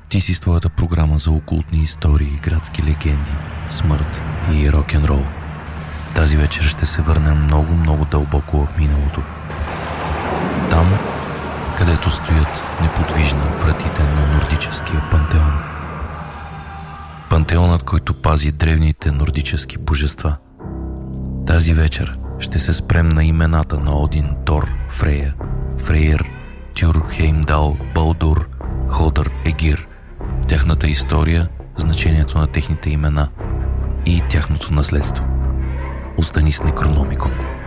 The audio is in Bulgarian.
Ти си с твоята програма за окултни истории, градски легенди, смърт и рок-н-рол. Тази вечер ще се върнем много дълбоко в миналото. Там, където стоят неподвижни вратите на нордическия пантеон. Пантеонът, който пази древните нордически божества. Тази вечер ще се спрем на имената на Один, Тор, Фрея, Фрейр, Тюр, Хеймдал, Балдур, Ходър, Егир, тяхната история, значението на техните имена и тяхното наследство. Остани с Некрономикон.